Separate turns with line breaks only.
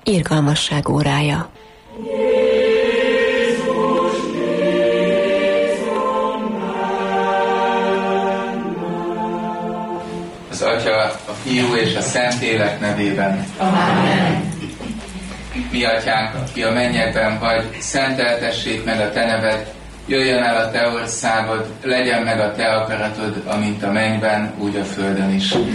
Irgalmasság órája.
Az Atya, a Fiú és a Szentlélek nevében.
Amen.
Mi Atyánk, aki a mennyekben vagy, szenteltessék meg a Te neved, jöjjön el a Te országod, legyen meg a Te akaratod, amint a mennyben, úgy a földön is.